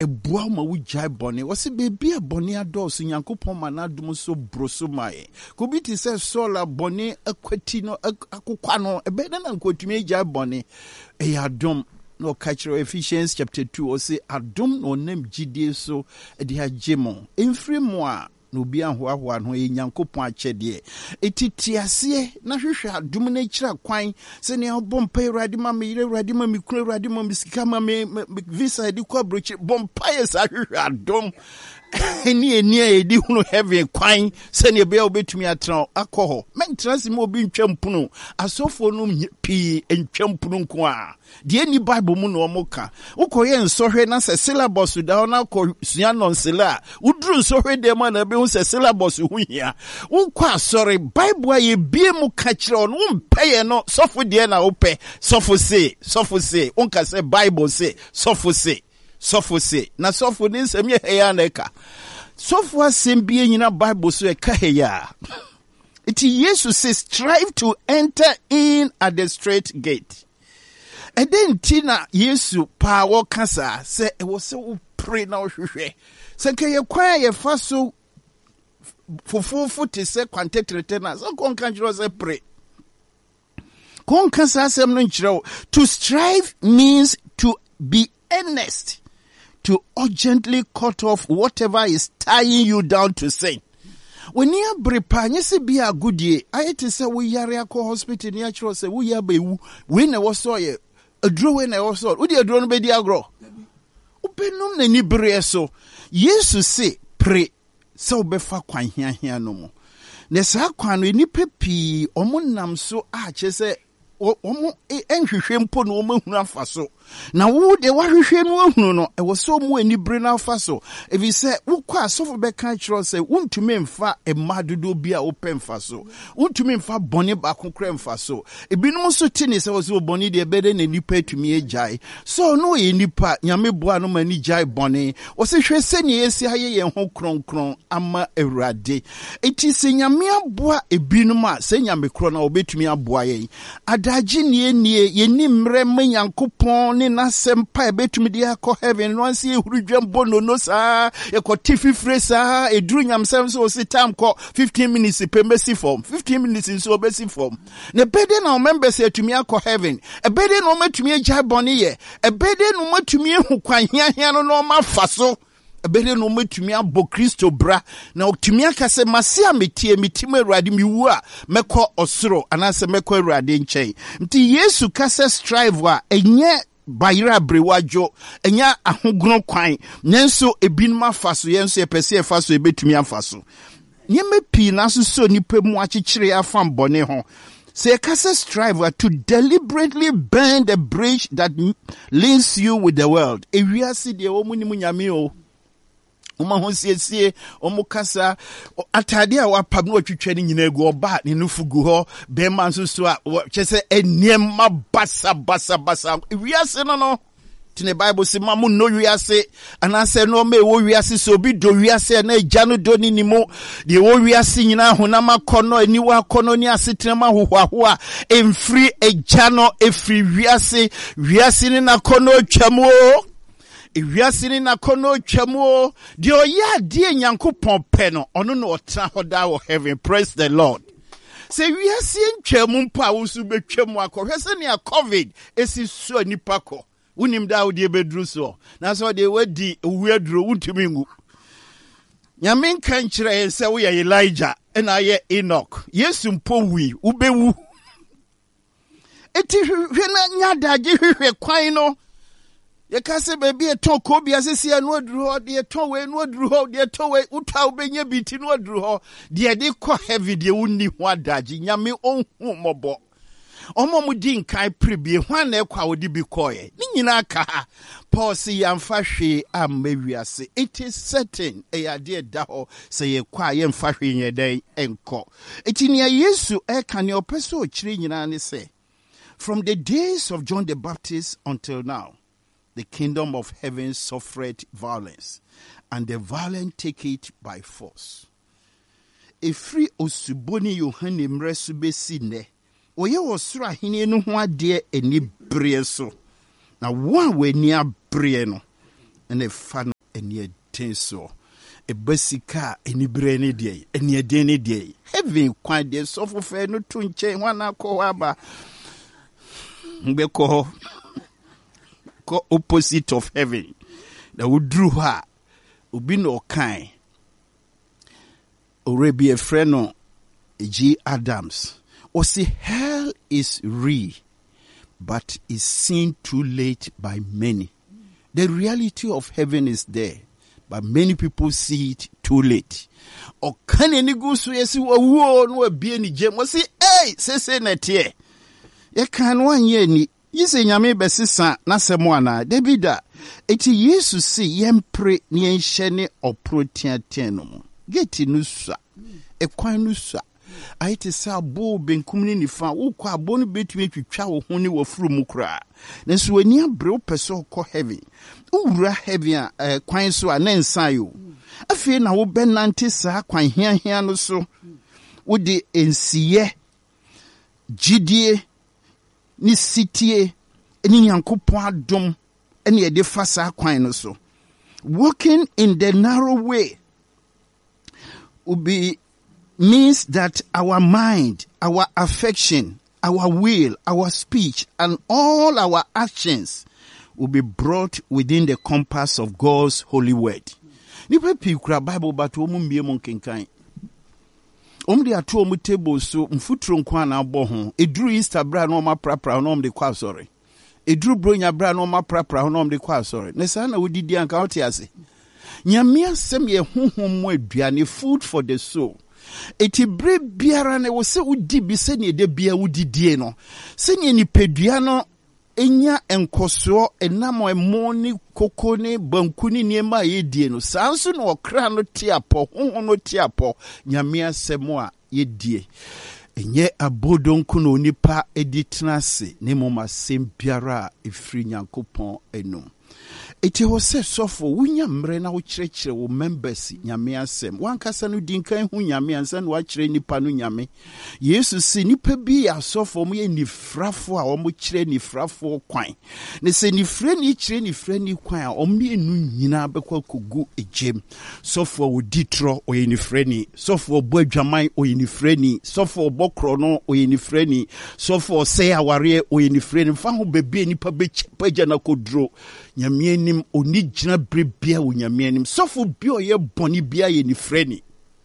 ebua ma wo jai bone wo se bebi a bone ados Nyankopon ma na dum so broso mae ko bi ti se sola bone akwati no akokwa no ebe na nkotumi jai bone ya dom no catcher Ephesians chapter 2 o se adom no nam gidie so de agemo emfiri mo a no bi ahoahoa no Nyankopon akyede etitiase na hwehwe adom na kira kwan se ne obompa Awurade ma me yire Awurade ma me kura Awurade ma me sika ma me visa di kwa brochi bompa yesa hwehwe adom eni edi hunu heaven kwan se ne be obetumi atran akọ mentrasi mo obi ntwampuno asofo no pi ntwampuno nko a de ni bible mu no omoka ukoye nsohwe na se syllabus da na ko sua nonsela uduru nsohwe de ma na be hu se syllabus hu hia unkọ asori bible aye bie mu ka kire on umpeye no sofo de na ope sofo se unka se bible se sofo se na sofo ni nsem ye heya na eka sofo asem bie nyina bible so eka heya iti Jesus says strive to enter in at the straight gate. And then Tina Yesu pa wo kasa se e wo se wo pray na wo hwehwe se ke ye kwa ye fa so fufufu te se contact returner so kon kan jiro se pray kon kasa asem no nchiro to strive means to be earnest, to urgently cut off whatever is tying you down to sin. When you brepa nyese bi agudie ayete se wo yare akọ hospital ni akiro se wo ya bewu we na wo so ye aduro we na wo so wo di aduro no be di agro openum na ni bre so Yesu se pre se obefa kwan hia no mo na sa kwan no ni pepi omonam so a chese omo enhwehwe mpo no omahunu afa so na wo de wahwehwe no ahunu no e wo so mu ani bre na afa so if you say wo kwa sofo be kan kiro say wontumi mfa emadodo bi a open fa so wontumi mfa bone ba kokra mfa so ebinum so tini say wo so bone de bede na nipa tumi ejai so no ye nipa nyame boa no mani jai bone wo se hwe se ne esi haye ye ho kronkron ama Awurade enti se nyame aboa ebinum a se nyame kro na obetumi aboa ye adaji nie ye ni mre Nyankopon ni na sempa ebetumi dia akọ heaven no anse ehurudwam bono no saa ekoti fifre saa eduru nyamsem so si time ko 15 minutes pembesi form 15 minutes so obesi form ne bede na members etumi akọ heaven ebede no matumi agya boni ye ebede no matumi ehu kwan hia no ma faso ebede no matumi abo Kristo bra na otumi akase mase ametie mitima Awurade miwu a mekọ osoro anase mekọ Awurade nkyɛn nti Yesu kase strive a enye bayira brewajo enya ahogron kwan nenso ebinum afaso yenso epese efaso ebetumi afaso nyeme pi na so nipa mu akyekyere afam bone ho say kase strive to deliberately burn the bridge that links you with the world ewiase de wo mu ni mu nyame o Uma honsiesie omukasa atade a wapam no atwitwa ni nyina egu oba ne nufugu ho be man so a kyese eniem basa wiase no tine Bible se mamu no wiase anase no me wo wiase so bi do wiase na agya no do ni nimu de wo wiase nyina honam akono aniwa akono ni asetrema hohoaho emfiri agya no efiri wiase ni na kono twamo Ewiasini na kono twamo de oya de Nyankopon pe no ono no otra hoda wo heaven. Praise the Lord. Se wiase ntwamu mpa wo su betwamu akọ hwese ne covid esi so nipa ko unim da wo de bedru so na so de wadi wuaduro untumi ngu nyame kan kire se wo ye Elijah na ye Enoch Yesu mpo wi ubewu eti hwe na nyadaje hwehwe kwan no ye kase baby eton ko bi asesi anu aduru ho de eton we anu aduru ho de eton we utwa obenye biti no aduru ho de de ko heavy de wonni ho adaji nyame onhu mobo omo mu di nkai prebie hwan na ekwa wodi bi koye ni nyina aka Paul si yamfa hwe amawiase it is certain eyade da ho se ye kwa ye mfa hwe nyeden enko etinia Yesu eka ne opeso okire nyina ne se from the days of John the Baptist until now the kingdom of heaven suffered violence, and the violent take it by force. Efri osuboni Yohane mresu besi ne, oye osura hine no ho ade eni brie so. Na one we ni abrie no, ene fa eni tenso ebasika eni brene die eni edene die heaven kwan de so fofe no to nche wana ko aba mbe ko opposite of heaven na wudru ha obi no kan already a friend G. Adams or say hell is real but is seen too late by many. The reality of heaven is there, but many people see it too late. Or can any go so yes, no be any gem? Was say, hey, say netie. Ye can 1 year ni. You say nyame besisa na semwana. Debida. Eti Yesu si yempre ni enshene oprotiaten no. Geti nusa. Ekwan nusa. Aite sa bo benkum ni nifa wo kwa abo no betumi twitwa wo ho ni wafuru mu kra nanso wani abre wo pese ko heaven wura heaven kwan so a nansan yo afie na wo benante sa kwan hia no so wo de ensiye gidie ni sitie ni yankopon adom ene ye de fa sa kwan no so walking in the narrow way will be means that our mind, our affection, our will, our speech, and all our actions will be brought within the compass of God's holy word. Nipa pikura Bible but omu mbie mo kenkan. De ato omu table so mfutro nkwa na abɔ ho. Eduru Easter bra na oma prapra na de kwa sorry. Eduru bronya bra na oma prapra na de kwa sorry. Ne sa na wodidi anka wote ase. Nyame asɛm ye honhom mo aduane food for the soul. Eti bre biara na wo se udi bi se ne de bia udidie no se ne nipadua no enya enkoso enamo emoni koko ne banku ni niema ye die no sanso na okra no tiapo honhom no tiapo nyame asɛm a ye die enye abodonku no nipa editrase ne moma sem biara efri nyankopɔn enum. Eti ho se sofo wunya mre na wo kyerɛkyerɛ wo members nyame asɛm wankasa no dinkan hu nyame ansa na wakyerɛ nipa no nyame Yesu si nipa bi asofo mo ye nifrafo a wo mo kyerɛ nifrafo kwan ne se nifre ni kyerɛ nifre ni kwan a o me enu nyina bekwa kogu ejem sofo wo ditro o ye nifre ni sofo bo adwaman o ye nifre ni sofo bokro no o ye nifre ni sofo se aware o ye nifre ni fa ho bebe nipa be pagya na kodro nyame nim oni gyina brebia wo nyame nim sofo bi o ye boni bia ye ni freni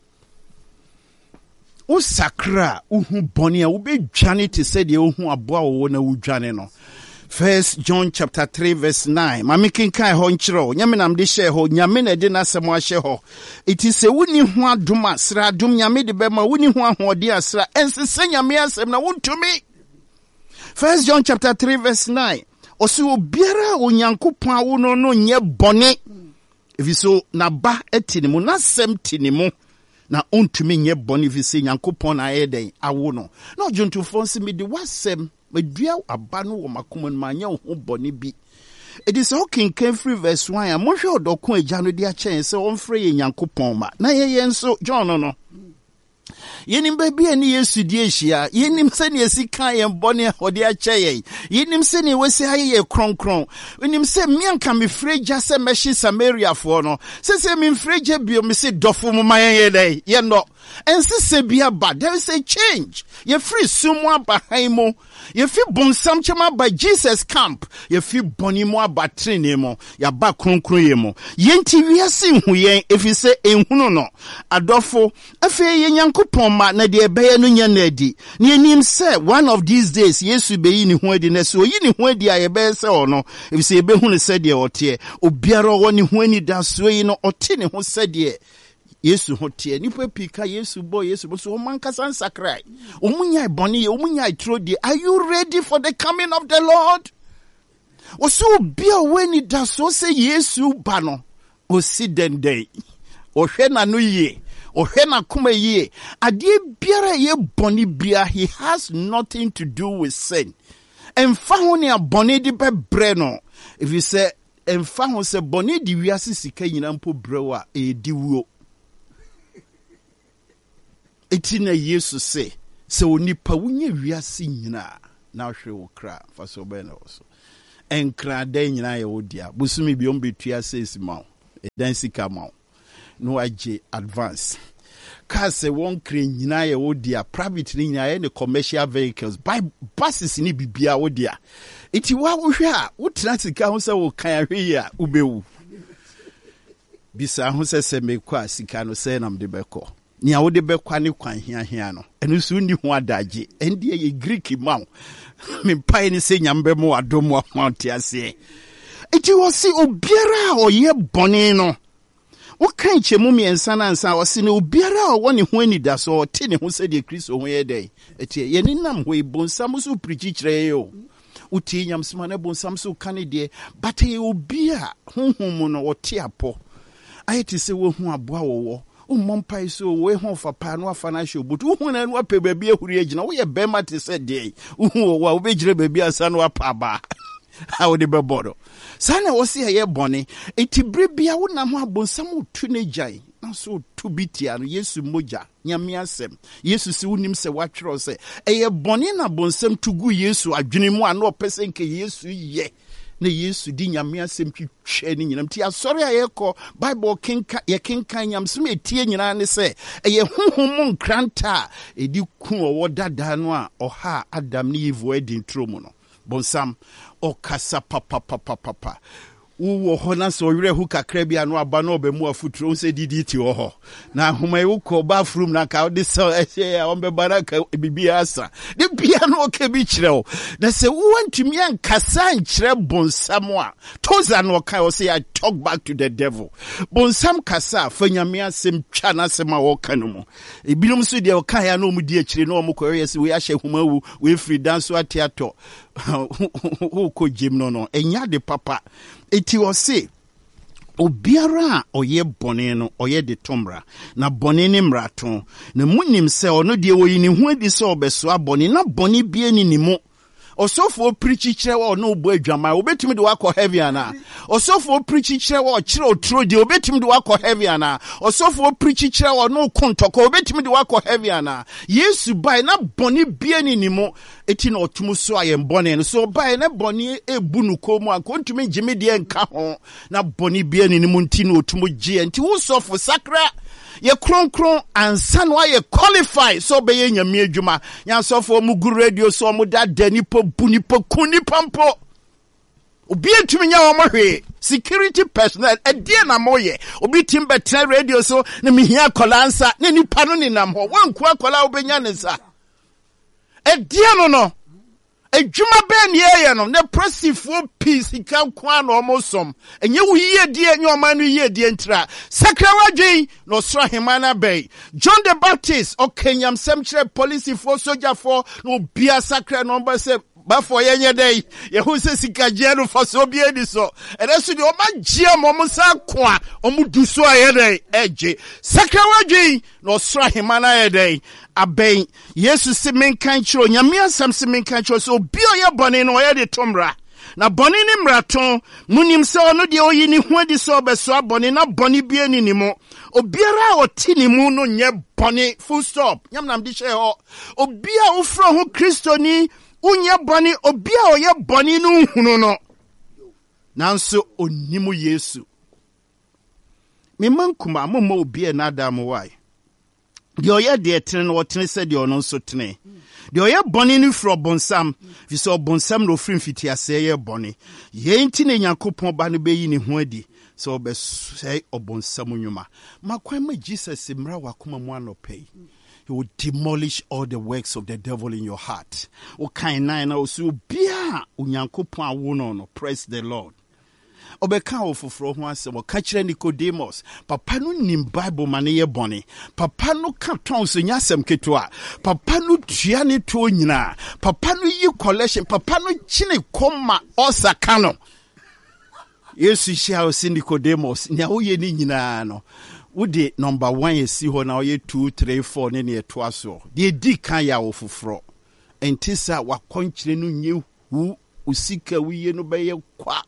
o sakra uhu boni a wo be dwane te se de ohu aboa wo na wo dwane no. 1 John chapter 3 verse 9 mami kinkan ho nkyerɛ nyame nam de hyɛ ho nyame na de na asɛm ahyɛ ho iti se woni ho adom asra adom nyame de bɛma woni ho ahode asra ensese nyame asɛm na wontumi. 1 John chapter 3 verse 9 osi obiara onyankopɔn awo no nye bɔne efiso na ba etinimu na sem tinimu na ontumi nye bɔne efise nyankopɔn na ayeden awo no na ojuntufo nsi me de wasem medua aba no wo makoma no manya ho bɔne bi. It is okay can free verse 1 a mohwe odoko agya no de a kyɛn sɛ ɔmfrɛ ye nyankopɔn ma na ye nso John no yenim baby ani Yesu die hia yenim se ne esika ye mbone ode a kyeye yenim se ne wesi aye kronkron yenim se mianka me freja se meshi Samaria fo no se me freja bio me se dofo mo mayen ye ye no ense se bia ba there is a change ye free sumo abahan mo ye fi bonsam chema by Jesus camp ye fi boni mo abatrene mo ya ba kronkron ye mo ye nti wiase hu yen efi se enhunu no adofo afi ye nyankopɔn ma na de ebeye no nya na adi ne enim se one of these days Yesu be yi ni ho adi na so yi ni ho adi a ye be se ono efi se ebe hu ne se de ote obiara wo ni ho ani da so yi no ote ne ho se de Yesu hotie nipa pika Yesu bo so mankasa nsakrai omunya iboni omunya itrodi. Are you ready for the coming of the Lord? Oso bia weni da so se Yesu ba no osi dende ohwe na no ye ohwe na kuma ye ade biara ye boni bia he has nothing to do with sin. Emfa ho ne aboni di bebre no if you say emfa ho se boni di wiase sika nyina mpo brewa e di wuo. Etina Yesu se onipa wunye wiase nyina na hwe wo kra fa so be na wo so enkra da nyina ye wo dia busumi bi ombetua sesi ma dan sika ma no agye advance cars won crane nyina ye wo dia private ni nyina ye ne commercial vehicles by buses ni bibia wo dia iti wa wo hwe a wo tena sika ho se wo kan ahwe ya ubewu bisa ho se mekwa sika no se nam de beko ni a wo de bekwa ne kwan hia no enu su ndi ho adaje endi ye Greek maw me pai ni se nyambe mo adom wa mount ase iti wo si obiara o ye bone no wo kan chemu miensa na nsa wo si ne obiara o woni ho ani da so te ne ho se de Kristo ho ye dai eti ye ni nam ho ibonsam so prichi kire yo uti nyamsima na bonsam so kan de but ye obia honhom no wo te apo ayeti se wo hu aboa wo Mumpai so we home for panwa financial, but who and what pay baby a hurry, we a bema to say day, who will be baby a son or paba. How would the bebodo? Sana was here, Bonnie, a tibri would not have been some teenage. Now so to be tian, yes, moja, yamiasem, yes, soon him say what you say. A bonina bonsem to go yes, a junior no person can yes, ye. Ne Yesu di nyame asem twetwe ni nyinam ti asori ayeko Bible kenka ye kenka nyam so etie nyina ne se eye honhom nkranta edi ku owo dada no a oha Adam ni Eve wedding tromo no bonsam okasa papa wo ho na so were hu kakra bia no aba no be mu afuturo se didi ti wo ho na homa wo ko bathroom na ka de so ehye on be baraka bibia asa de bia no ka bi kire wo na se wo antumi ankasa nkire bonsam a toza no ka wo say I talk back to the devil bonsam kasa fanyame asem twa na asem a wo ka no mu ebinom so de wo ka ya no mu di akire no mo ko yesi we ahye homa wu we free dance atiato who ko jim no enya de papa eti o se obiara oye bone no oye de tomra na bone ne mrato na munim se ono de wo yi ne hu adi se obeso abone na bone bie ni nimu osofo preach kire wa no bo adwama obetimi de wakọ heavy ana osofo preach kire wa kire otro de obetimi de wakọ heavy ana osofo preach kire wa no kontoko obetimi de wakọ heavy ana Yesu bai na boni bie ni nimu eti na otumu so ayem boni no so bai na boni ebu nu komu akontumi gime de nka ho na boni bie ni nimu nti na otumu gie nti wo sofo sakra ye kronkron ansa no ye qualify so be ye nyame adwuma nya sofo mu gu radio so mu da danipo bunipo kunipa mpo obi etumi nya wo mahwe security personnel edie na moye obi tim betre radio so na mihia kolansa na nipa no ni nam ho wanku akola obenya ne sa edie no ejuma ben ye no ne pressifo peace kan kwa na omosom enye wo yie die enye omanu yie die ntra sakrawadwen no sra hemana bay John the Baptist o kenyam semchre police for soldier for no bia sakra number se bafo yenye dey ye hu se sikaje no for so bia di so ereso de o magia mo sa kwa o mu du so aye dey eje sakrawadwen no sra hemana ye dey aben Yesu se menkan chiro nyame asam se menkan chiro so bi oye bone no oye de tomra na bone ni mraton munim se ono de oyi ni hu adi so obeso abone na bone bi ani ni mo obiara oti ni mu no nye bone full stop nyam nam di she ho obia ofro ho Kristo ni unye bone obia oye bone no hunu no nanso onimu Yesu me mankuma momma obia na adam why de oye de tene no tene se de ono so tene de oye bone ni fro bonsam fi so bonsam no frim fiti ase ye bone ye nti ne Nyankopon ba no beyi ne ho adi so be say obonsam nwuma makwan ma Jesus mra wakoma mu anopei he will demolish all the works of the devil in your heart o kan nine na so bia Nyankopon awo no praise the Lord obeka ofoforo ho asem o ka kire Nicodemus papa no nim Bible mane ye bone papa no ka ton so nyasem ketwa papa no tua ne to nyina papa no yi collection papa no chine koma osaka no Yesu shia o Nicodemus nya wo ye ni nyina no wode number 1 ye si ho na wo ye 2 3 4 ne ne to aso de di kan ya ofoforo entisa wakonkire no nye hu usika wiye no be ye kwa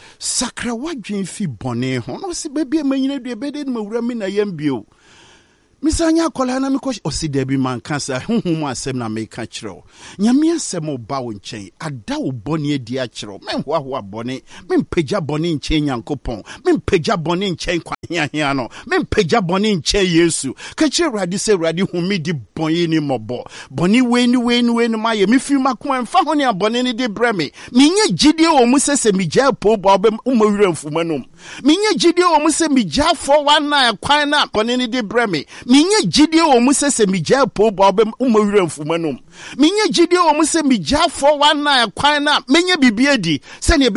sakra wadwen fi bone ho no se bebia manyina de bede no mawura mi na yambio Misanya kola na mikosh osidebi man kansa huhumu asem na meka chiro. Nyame asem oba wo nchen ada wo boni edi a chiro. Men hwa boni, men peja boni nchen Nyankopon, men peja boni nchen kwahia no, men peja boni nchen Yesu. Ka chiro radi se radi humi di boni ni mobo. Boni weni maye mi fi makoma mfa ho ne boni ni di breme. Minye gidie wo mu se mi gya po bo obem umawura mfumanum. Minye gidie wo mu se mi gya 419 kwan na boni ni di breme. Minye gidie wo mu se mi gya po bo obem umawura mfumanum. Minye gidie wo mu se mi gya 419 kwan na menye bibie di se ne